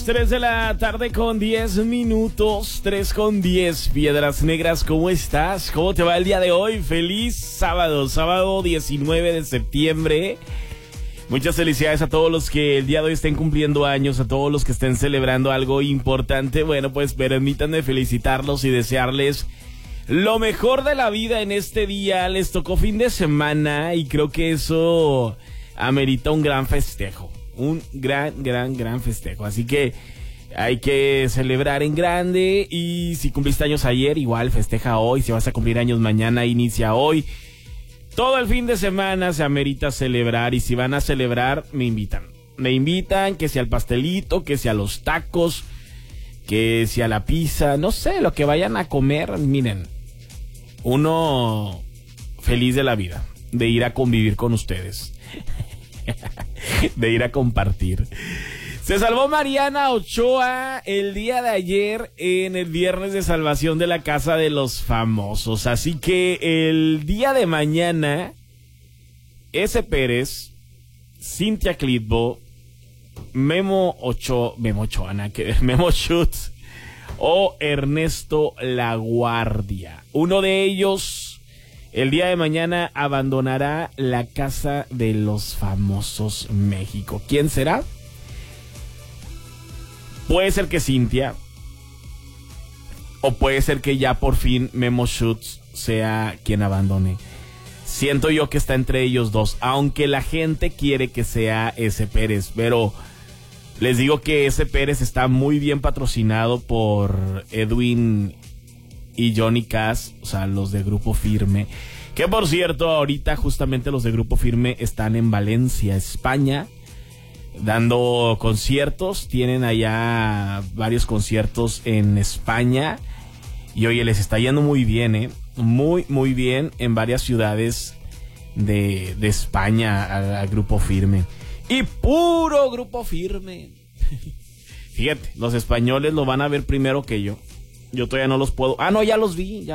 3 de la tarde con 10 minutos, 3 con 10. Piedras Negras, ¿cómo estás? ¿Cómo te va el día de hoy? Feliz sábado 19 de septiembre. Muchas felicidades a todos los que el día de hoy estén cumpliendo años, a todos los que estén celebrando algo importante. Bueno, pues permítanme felicitarlos y desearles lo mejor de la vida en este día. Les tocó fin de semana y creo que eso amerita un gran festejo. Un gran festejo. Así que hay que celebrar en grande. Y si cumpliste años ayer, igual festeja hoy. Si vas a cumplir años mañana, inicia hoy. Todo el fin de semana se amerita celebrar. Y si van a celebrar, me invitan, que sea al pastelito, que sea a los tacos, que sea a la pizza, no sé, lo que vayan a comer. Miren, uno feliz de la vida, de ir a convivir con ustedes, de ir a compartir. Se salvó Mariana Ochoa el día de ayer en el Viernes de Salvación de la Casa de los Famosos. Así que el día de mañana, S. Pérez, Cintia Clitbo, Memo Schutz o Ernesto Laguardia. Uno de ellos, el día de mañana, abandonará la Casa de los Famosos México. ¿Quién será? Puede ser que Cintia, o puede ser que ya por fin Memo Schutz sea quien abandone. Siento yo que está entre ellos dos, aunque la gente quiere que sea S. Pérez, pero les digo que S. Pérez está muy bien patrocinado por Edwin y Johnny Cass, o sea, los de Grupo Firme. Que por cierto, ahorita justamente los de Grupo Firme están en Valencia, España, dando conciertos. Tienen allá varios conciertos en España. Y oye, les está yendo muy bien, muy bien en varias ciudades de España a Grupo Firme. Y puro Grupo Firme. Fíjate, los españoles lo van a ver primero que yo. Yo todavía no los puedo. Ah, no, ya los vi.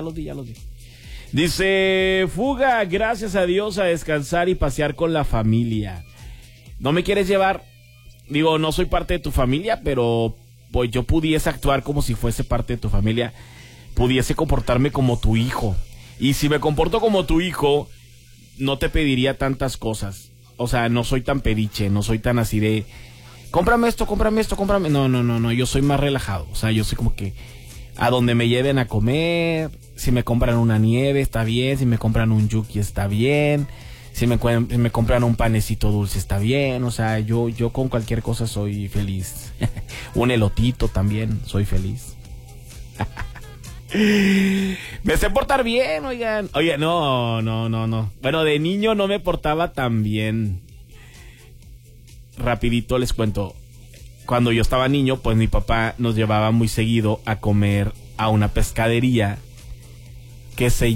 Dice, fuga, gracias a Dios, a descansar y pasear con la familia. ¿No me quieres llevar? Digo, no soy parte de tu familia, pero pues yo pudiese actuar como si fuese parte de tu familia. Pudiese comportarme como tu hijo. Y si me comporto como tu hijo, no te pediría tantas cosas. O sea, no soy tan pediche, no soy tan así de cómprame esto. No, yo soy más relajado. O sea, yo soy como que a donde me lleven a comer. Si me compran una nieve, está bien. Si me compran un yuki, está bien. Si me compran un panecito dulce, está bien. O sea, yo con cualquier cosa soy feliz. Un elotito también, soy feliz. Me sé portar bien, oigan. Oye, no. Bueno, de niño no me portaba tan bien. Rapidito les cuento. Cuando yo estaba niño, pues mi papá nos llevaba muy seguido a comer a una pescadería que se